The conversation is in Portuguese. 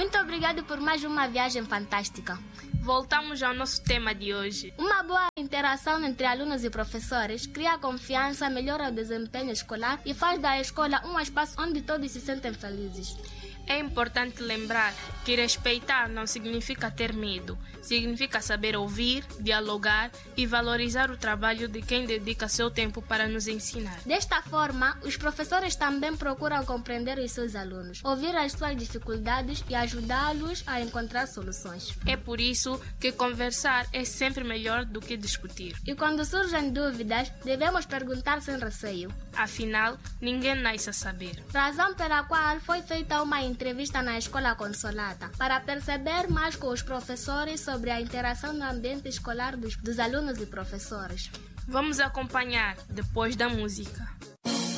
Muito obrigado por mais uma viagem fantástica. Voltamos ao nosso tema de hoje. Uma boa interação entre alunos e professores cria confiança, melhora o desempenho escolar e faz da escola um espaço onde todos se sentem felizes. É importante lembrar que respeitar não significa ter medo, significa saber ouvir, dialogar e valorizar o trabalho de quem dedica seu tempo para nos ensinar. Desta forma, os professores também procuram compreender os seus alunos, ouvir as suas dificuldades e ajudá-los a encontrar soluções. É por isso que conversar é sempre melhor do que discutir. E quando surgem dúvidas, devemos perguntar sem receio. Afinal, ninguém nasce a saber. Razão pela qual foi feita uma entrevista na Escola Consolata, para perceber mais com os professores sobre a interação no ambiente escolar dos alunos e professores. Vamos acompanhar depois da música.